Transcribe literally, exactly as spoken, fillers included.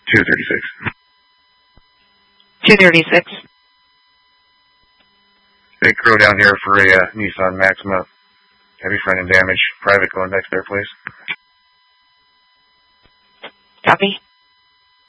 two thirty-six. two thirty-six. Big crew down here for a uh, Nissan Maxima. Heavy front end damage. Private going next there, please. Copy.